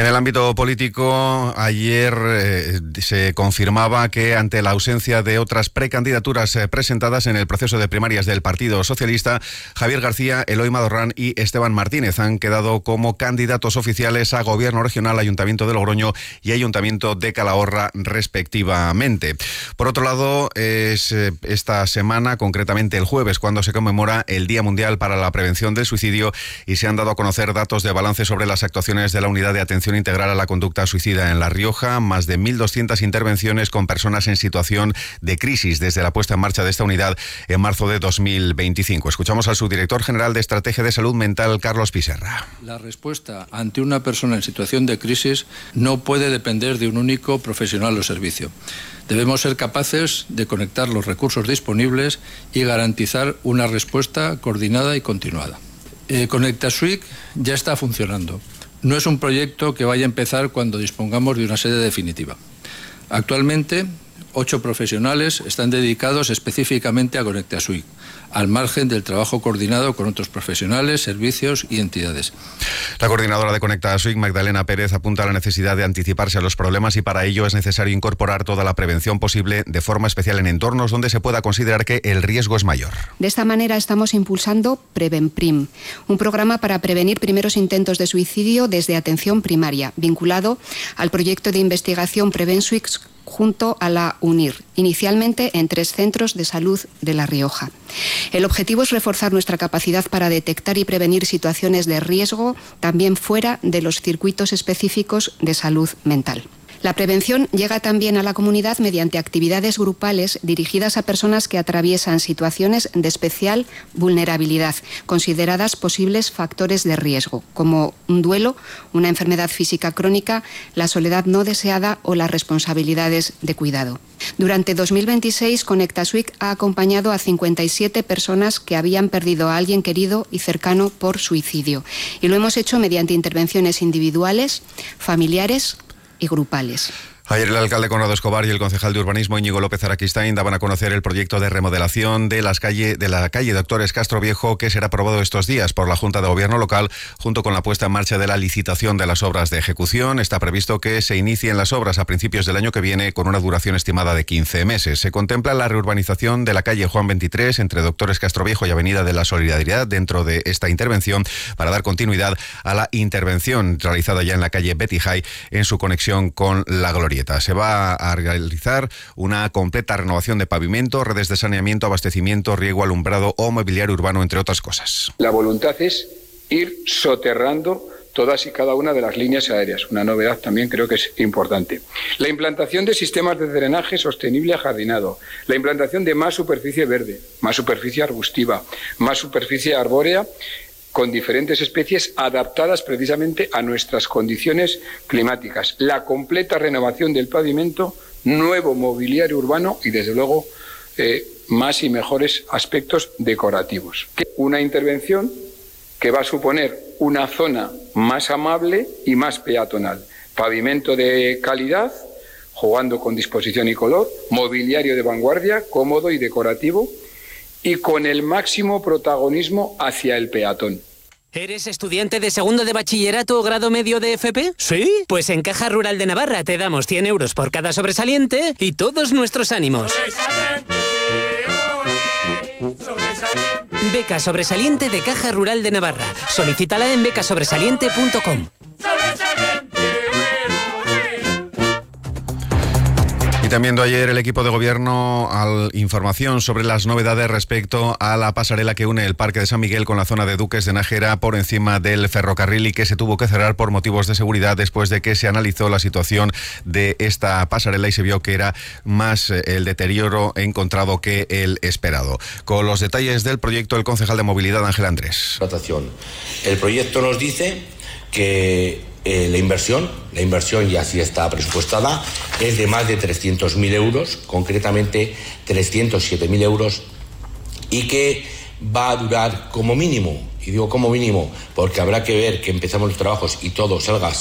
En el ámbito político, ayer se confirmaba que ante la ausencia de otras precandidaturas presentadas en el proceso de primarias del Partido Socialista, Javier García, Eloy Madorrán y Esteban Martínez han quedado como candidatos oficiales a Gobierno Regional, Ayuntamiento de Logroño y Ayuntamiento de Calahorra, respectivamente. Por otro lado, es esta semana, concretamente el jueves, cuando se conmemora el Día Mundial para la Prevención del Suicidio, y se han dado a conocer datos de balance sobre las actuaciones de la Unidad de Atención Integral a la Conducta Suicida en La Rioja. Más de 1.200 intervenciones con personas en situación de crisis desde la puesta en marcha de esta unidad en marzo de 2025. Escuchamos al subdirector general de Estrategia de Salud Mental, Carlos Piserra. La respuesta ante una persona en situación de crisis no puede depender de un único profesional o servicio. Debemos ser capaces de conectar los recursos disponibles y garantizar una respuesta coordinada y continuada. ConectaSUIC ya está funcionando. No es un proyecto que vaya a empezar cuando dispongamos de una sede definitiva. Actualmente, 8 profesionales están dedicados específicamente a ConectaSUIC, al margen del trabajo coordinado con otros profesionales, servicios y entidades. La coordinadora de ConectaSUIC, Magdalena Pérez, apunta a la necesidad de anticiparse a los problemas y para ello es necesario incorporar toda la prevención posible, de forma especial en entornos donde se pueda considerar que el riesgo es mayor. De esta manera estamos impulsando PrevenPrim, un programa para prevenir primeros intentos de suicidio desde atención primaria, vinculado al proyecto de investigación PrevenSUIC junto a la UNIR, inicialmente en 3 centros de salud de La Rioja. El objetivo es reforzar nuestra capacidad para detectar y prevenir situaciones de riesgo también fuera de los circuitos específicos de salud mental. La prevención llega también a la comunidad mediante actividades grupales dirigidas a personas que atraviesan situaciones de especial vulnerabilidad, consideradas posibles factores de riesgo, como un duelo, una enfermedad física crónica, la soledad no deseada o las responsabilidades de cuidado. Durante 2026, ConectaSUIC ha acompañado a 57 personas que habían perdido a alguien querido y cercano por suicidio, y lo hemos hecho mediante intervenciones individuales, familiares y grupales. Ayer el alcalde Conrado Escobar y el concejal de urbanismo Íñigo López Araquistain daban a conocer el proyecto de remodelación de la calle Doctores Castro Viejo, que será aprobado estos días por la Junta de Gobierno local, junto con la puesta en marcha de la licitación de las obras de ejecución. Está previsto que se inicien las obras a principios del año que viene, con una duración estimada de 15 meses. Se contempla la reurbanización de la calle Juan 23 entre Doctores Castro Viejo y Avenida de la Solidaridad dentro de esta intervención, para dar continuidad a la intervención realizada ya en la calle Betty High en su conexión con la Glorieta. Se va a realizar una completa renovación de pavimento, redes de saneamiento, abastecimiento, riego, alumbrado o mobiliario urbano, entre otras cosas. La voluntad es ir soterrando todas y cada una de las líneas aéreas. Una novedad también creo que es importante. La implantación de sistemas de drenaje sostenible ajardinado. La implantación de más superficie verde, más superficie arbustiva, más superficie arbórea, con diferentes especies adaptadas precisamente a nuestras condiciones climáticas. La completa renovación del pavimento, nuevo mobiliario urbano y, desde luego, más y mejores aspectos decorativos. Una intervención que va a suponer una zona más amable y más peatonal. Pavimento de calidad, jugando con disposición y color, mobiliario de vanguardia, cómodo y decorativo, y con el máximo protagonismo hacia el peatón. ¿Eres estudiante de segundo de bachillerato o grado medio de FP? ¿Sí? Pues en Caja Rural de Navarra te damos 100 euros por cada sobresaliente y todos nuestros ánimos. Beca sobresaliente de Caja Rural de Navarra. Solicítala en becasobresaliente.com. Y también dio ayer el equipo de gobierno información sobre las novedades respecto a la pasarela que une el Parque de San Miguel con la zona de Duques de Nájera por encima del ferrocarril, y que se tuvo que cerrar por motivos de seguridad después de que se analizó la situación de esta pasarela y se vio que era más el deterioro encontrado que el esperado. Con los detalles del proyecto, el concejal de Movilidad, Ángel Andrés. El proyecto nos dice que la inversión ya sí está presupuestada, es de más de 300.000 euros, concretamente 307.000 euros, y que va a durar como mínimo, y digo como mínimo porque habrá que ver que empezamos los trabajos y todo salga